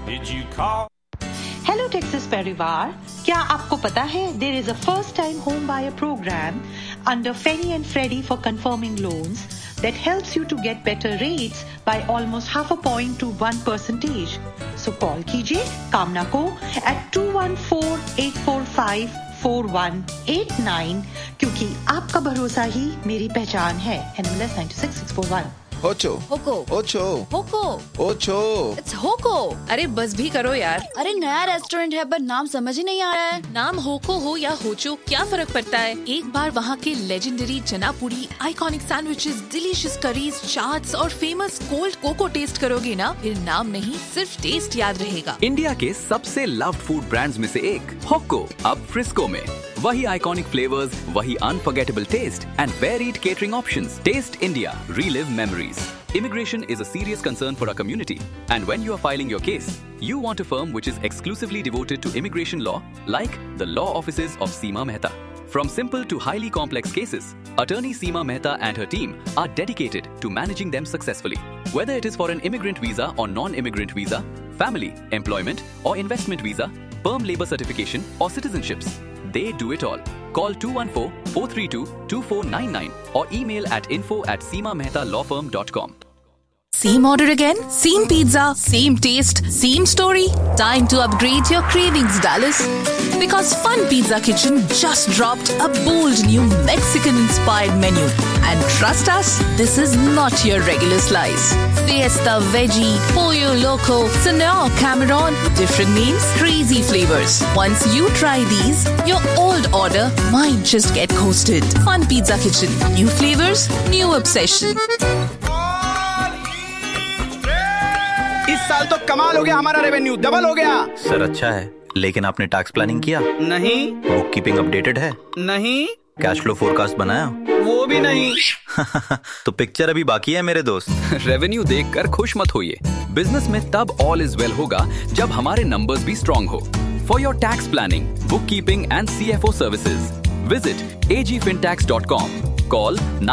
Did you call? Hello Texas परिवार, क्या आपको पता है there is a first time home buyer program under Fannie and Freddie for confirming loans that helps you to get better rates by almost half a point to 1%. So call कीजिए कामना को at 214-845-4189 क्योंकि आपका भरोसा ही मेरी पहचान है. NMLS 96-641. होचो होको ओचो होको ओचो it's होको. अरे बस भी करो यार. अरे नया रेस्टोरेंट है पर नाम समझ ही नहीं आ रहा है. नाम होको हो या होचो क्या फर्क पड़ता है. एक बार वहाँ के लेजेंडरी चना पूरी, iconic sandwiches, delicious curries, chaats और फेमस कोल्ड कोको टेस्ट करोगे ना, फिर नाम नहीं सिर्फ टेस्ट याद रहेगा. इंडिया के सबसे लव्ड फूड ब्रांड्स में से एक होको अब फ्रिस्को में. वही आइकॉनिक फ्लेवर्स, वही unforgettable test and varied catering options. Test India, relive memories. Immigration is a serious concern for our community, and when you are filing your case, you want a firm which is exclusively devoted to immigration law, like the law offices of Seema Mehta. From simple to highly complex cases, attorney Seema Mehta and her team are dedicated to managing them successfully. Whether it is for an immigrant visa or non-immigrant visa, family, employment or investment visa, perm labor certification or citizenships, they do it all. Call 214-432-2499 or email at info@seemamehtalaw.com. Same order again? Same pizza? Same taste? Same story? Time to upgrade your cravings, Dallas. Because Fun Pizza Kitchen just dropped a bold new Mexican-inspired menu. And trust us, this is not your regular slice. Fiesta Veggie, Pollo Loco, Senor Cameron, different names, crazy flavors. Once you try these, your old order might just get coasted. Fun Pizza Kitchen. New flavors, new obsession. इस साल तो कमाल हो गया, हमारा revenue double हो गया. Sir अच्छा है, लेकिन आपने टैक्स प्लानिंग किया? नहीं. बुक कीपिंग अपडेटेड है? नहीं. कैश फ्लो फोरकास्ट बनाया? वो भी नहीं. तो पिक्चर अभी बाकी है मेरे दोस्त. रेवेन्यू देखकर खुश मत होइए. बिजनेस में तब ऑल इज वेल होगा जब हमारे नंबर्स भी स्ट्रॉन्ग हो. For your tax planning, book keeping and CFO services, visit agfintax.com. Call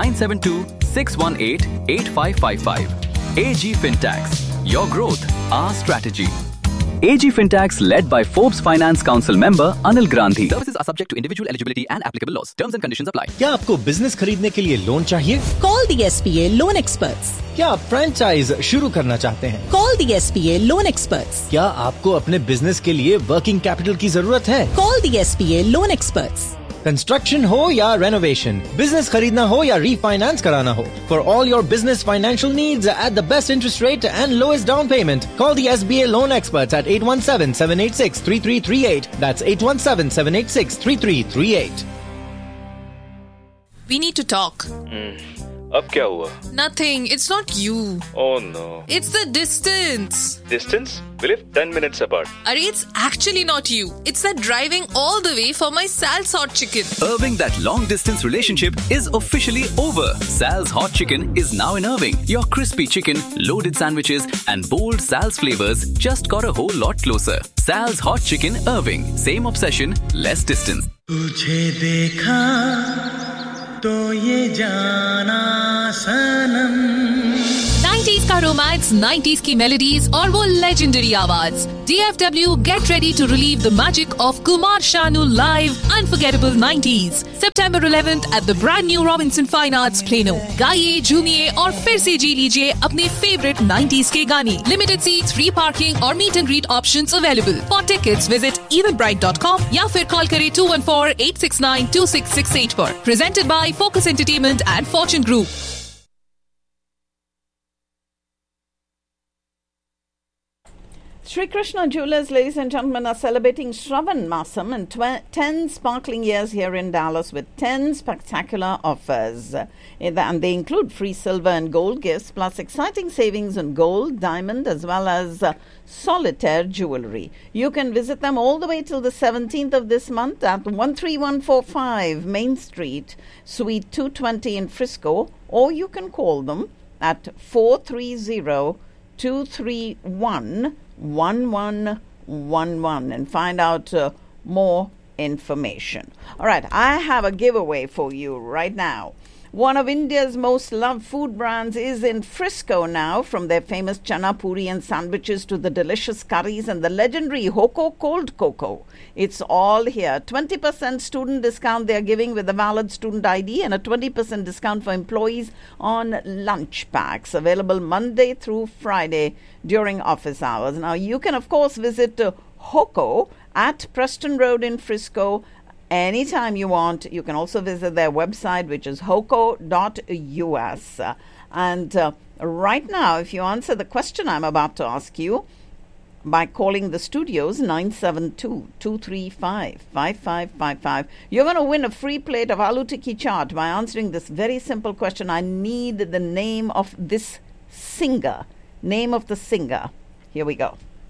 972-618-8555. AG Fintax. Your growth, our strategy. AG Fintax, led by Forbes Finance Council member Anil Grandhi. Services are subject to individual eligibility and applicable laws. Terms and conditions apply. क्या आपको business खरीदने के लिए loan चाहिए? Call the SPA Loan Experts. क्या आप franchise शुरू करना चाहते हैं? Call the SPA Loan Experts. क्या आपको अपने बिजनेस के लिए वर्किंग कैपिटल की जरूरत है? Call the SPA Loan Experts. Construction हो या रेनोवेशन, बिजनेस खरीदना हो या रीफाइनेंस कराना हो, for all your business financial needs at the best interest rate and lowest down payment, call the SBA loan experts eight 817-786-3338. That's 817-786-3338. We need to talk. अब क्या हुआ? Nothing. It's not you. Oh no. It's the distance. Distance? We live 10 minutes apart. Arey, it's actually not you. It's that driving all the way for my Sal's Hot Chicken. Irving, that long distance relationship is officially over. Sal's Hot Chicken is now in Irving. Your crispy chicken, loaded sandwiches and bold Sal's flavors just got a whole lot closer. Sal's Hot Chicken, Irving. Same obsession, less distance. तुझे देखा तो ये जाना सनम. 90s का romance, 90s की melodies और वो legendary आवाज. DFW, get ready to relieve the magic of Kumar Sanu live Unforgettable 90s. September 11th at the brand new Robinson Fine Arts Plano. गाइए, झूमिए और फिर से जी लीजिए अपने favorite 90s के गाने. Limited seats, free parking और meet and greet options available. For tickets, visit eventbrite.com या फिर कॉल करें 214-869-2668 पर. Presented by Focus Entertainment and Fortune Group. Sri Krishna Jewelers, ladies and gentlemen, are celebrating Shravan Masam and 10 sparkling years here in Dallas with 10 spectacular offers. And they include free silver and gold gifts plus exciting savings on gold, diamond as well as solitaire jewelry. You can visit them all the way till the 17th of this month at 13145 Main Street, Suite 220 in Frisco, or you can call them at 430-231-1111 and find out more information. All right, I have a giveaway for you right now. One of India's most loved food brands is in Frisco now, from their famous chana puri and sandwiches to the delicious curries and the legendary Hoko cold cocoa. It's all here. 20% student discount they are giving with a valid student ID and a 20% discount for employees on lunch packs, available Monday through Friday during office hours. Now, you can, of course, visit Hoko at Preston Road in Frisco anytime you want. You can also visit their website, which is hoko.us. And right now, if you answer the question I'm about to ask you by calling the studios 972-235-5555, you're going to win a free plate of aloo tikki chaat by answering this very simple question. I need the name of this singer. Name of the singer. Here we go.